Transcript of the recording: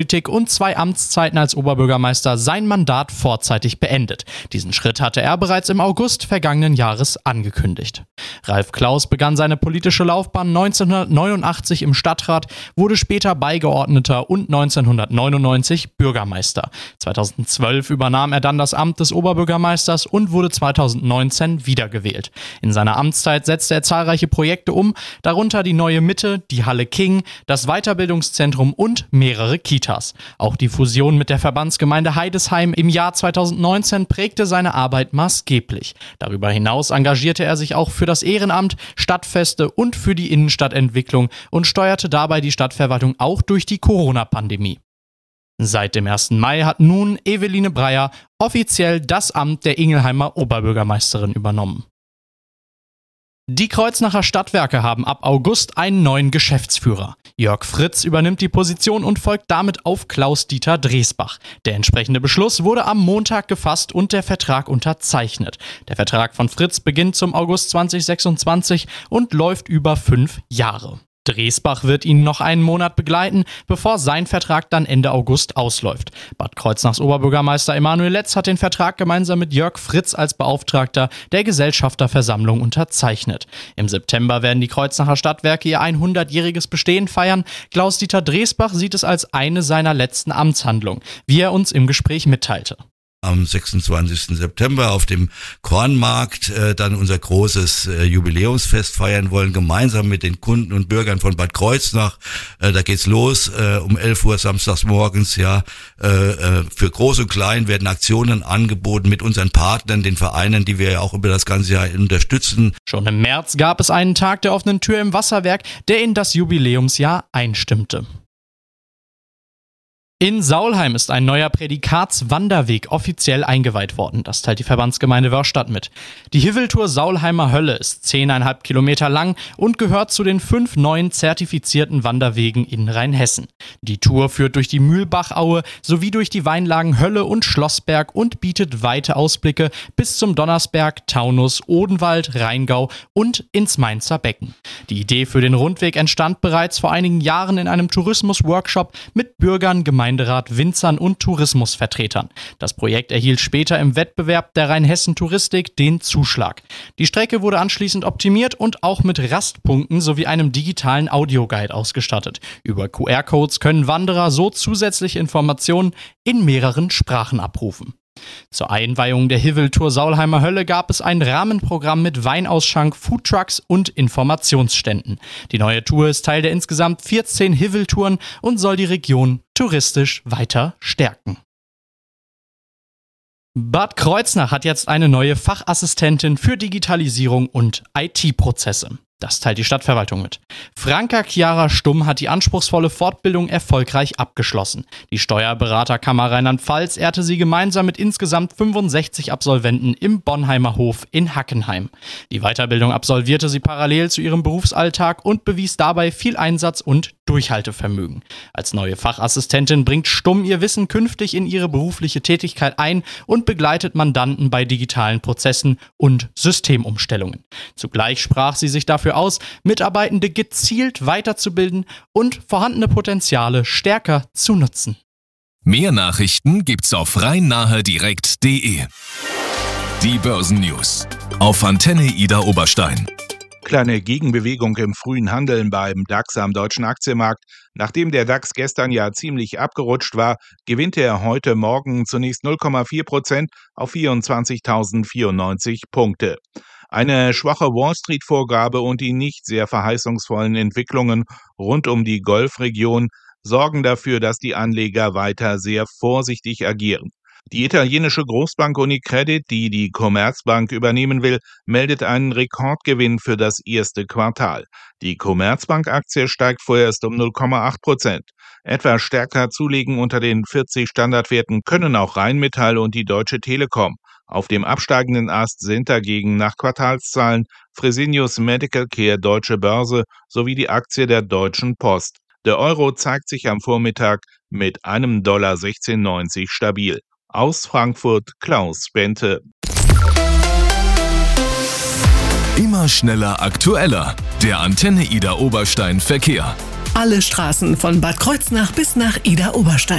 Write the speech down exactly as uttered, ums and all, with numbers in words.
Politik und zwei Amtszeiten als Oberbürgermeister sein Mandat vorzeitig beendet. Diesen Schritt hatte er bereits im August vergangenen Jahres angekündigt. Ralf Klaus begann seine politische Laufbahn neunzehnhundertneunundachtzig im Stadtrat, wurde später Beigeordneter und neunzehnhundertneunundneunzig Bürgermeister. zweitausendzwölf übernahm er dann das Amt des Oberbürgermeisters und wurde zweitausendneunzehn wiedergewählt. In seiner Amtszeit setzte er zahlreiche Projekte um, darunter die Neue Mitte, die Halle King, das Weiterbildungszentrum und mehrere Kitas. Auch die Fusion mit der Verbandsgemeinde Heidesheim im Jahr zweitausendneunzehn prägte seine Arbeit maßgeblich. Darüber hinaus engagierte er sich auch für das Ehrenamt, Stadtfeste und für die Innenstadtentwicklung und steuerte dabei die Stadtverwaltung auch durch die Corona-Pandemie. Seit dem ersten Mai hat nun Eveline Breyer offiziell das Amt der Ingelheimer Oberbürgermeisterin übernommen. Die Kreuznacher Stadtwerke haben ab August einen neuen Geschäftsführer. Jörg Fritz übernimmt die Position und folgt damit auf Klaus-Dieter Dresbach. Der entsprechende Beschluss wurde am Montag gefasst und der Vertrag unterzeichnet. Der Vertrag von Fritz beginnt zum August zweitausendsechsundzwanzig und läuft über fünf Jahre. Dresbach wird ihn noch einen Monat begleiten, bevor sein Vertrag dann Ende August ausläuft. Bad Kreuznachs Oberbürgermeister Emanuel Letz hat den Vertrag gemeinsam mit Jörg Fritz als Beauftragter der Gesellschafterversammlung unterzeichnet. Im September werden die Kreuznacher Stadtwerke ihr hundertjähriges Bestehen feiern. Klaus-Dieter Dresbach sieht es als eine seiner letzten Amtshandlungen, wie er uns im Gespräch mitteilte. Am sechsundzwanzigsten September auf dem Kornmarkt äh, dann unser großes äh, Jubiläumsfest feiern wollen, gemeinsam mit den Kunden und Bürgern von Bad Kreuznach. Äh, da geht's los äh, um elf Uhr samstags morgens. Ja, äh, äh, für Groß und Klein werden Aktionen angeboten mit unseren Partnern, den Vereinen, die wir ja auch über das ganze Jahr unterstützen. Schon im März gab es einen Tag der offenen Tür im Wasserwerk, der in das Jubiläumsjahr einstimmte. In Saulheim ist ein neuer Prädikatswanderweg offiziell eingeweiht worden. Das teilt die Verbandsgemeinde Wörrstadt mit. Die Hiveltour Saulheimer Hölle ist zehn Komma fünf Kilometer lang und gehört zu den fünf neuen zertifizierten Wanderwegen in Rheinhessen. Die Tour führt durch die Mühlbachaue sowie durch die Weinlagen Hölle und Schlossberg und bietet weite Ausblicke bis zum Donnersberg, Taunus, Odenwald, Rheingau und ins Mainzer Becken. Die Idee für den Rundweg entstand bereits vor einigen Jahren in einem Tourismus-Workshop mit Bürgern, Gemeinderat, Winzern und Tourismusvertretern. Das Projekt erhielt später im Wettbewerb der Rheinhessen Touristik den Zuschlag. Die Strecke wurde anschließend optimiert und auch mit Rastpunkten sowie einem digitalen Audioguide ausgestattet. Über Q R-Codes können Wanderer so zusätzliche Informationen in mehreren Sprachen abrufen. Zur Einweihung der Hiveltour Saulheimer Hölle gab es ein Rahmenprogramm mit Weinausschank, Foodtrucks und Informationsständen. Die neue Tour ist Teil der insgesamt vierzehn Hiveltouren und soll die Region touristisch weiter stärken. Bad Kreuznach hat jetzt eine neue Fachassistentin für Digitalisierung und I T-Prozesse. Das teilt die Stadtverwaltung mit. Franka Chiara Stumm hat die anspruchsvolle Fortbildung erfolgreich abgeschlossen. Die Steuerberaterkammer Rheinland-Pfalz ehrte sie gemeinsam mit insgesamt fünfundsechzig Absolventen im Bonheimer Hof in Hackenheim. Die Weiterbildung absolvierte sie parallel zu ihrem Berufsalltag und bewies dabei viel Einsatz und Durchhaltevermögen. Als neue Fachassistentin bringt Stumm ihr Wissen künftig in ihre berufliche Tätigkeit ein und begleitet Mandanten bei digitalen Prozessen und Systemumstellungen. Zugleich sprach sie sich dafür aus, Mitarbeitende gezielt weiterzubilden und vorhandene Potenziale stärker zu nutzen. Mehr Nachrichten gibt's auf rhein-nahe-direkt punkt de. Die Börsennews auf Antenne Ida Oberstein. Kleine Gegenbewegung im frühen Handeln beim DAX am deutschen Aktienmarkt. Nachdem der DAX gestern ja ziemlich abgerutscht war, gewinnt er heute Morgen zunächst null Komma vier Prozent auf vierundzwanzigtausendvierundneunzig Punkte. Eine schwache Wall-Street-Vorgabe und die nicht sehr verheißungsvollen Entwicklungen rund um die Golfregion sorgen dafür, dass die Anleger weiter sehr vorsichtig agieren. Die italienische Großbank Unicredit, die die Commerzbank übernehmen will, meldet einen Rekordgewinn für das erste Quartal. Die Commerzbank-Aktie steigt vorerst um null Komma acht Prozent. Etwas stärker zulegen unter den vierzig Standardwerten können auch Rheinmetall und die Deutsche Telekom. Auf dem absteigenden Ast sind dagegen nach Quartalszahlen Fresenius Medical Care Deutsche Börse sowie die Aktie der Deutschen Post. Der Euro zeigt sich am Vormittag mit einem Dollar sechzehn neunzig stabil. Aus Frankfurt Klaus Bente. Immer schneller, aktueller. Der Antenne Ida Oberstein Verkehr. Alle Straßen von Bad Kreuznach bis nach Ida Oberstein.